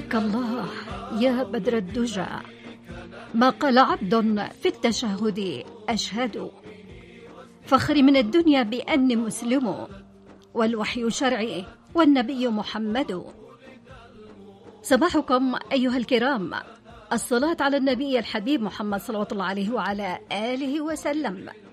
لبيك الله يا بدر الدجى، ما قال عبد في التشهد أشهد، فخري من الدنيا بأني مسلم، والوحي شرعي والنبي محمد. صباحكم أيها الكرام، الصلاة على النبي الحبيب محمد صلى الله عليه وعلى آله وسلم.